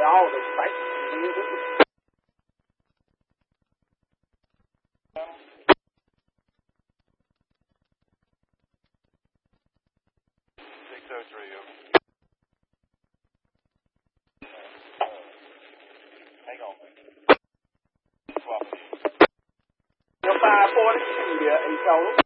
all the sights. 603. Hang on. Your 542 there, 8 total.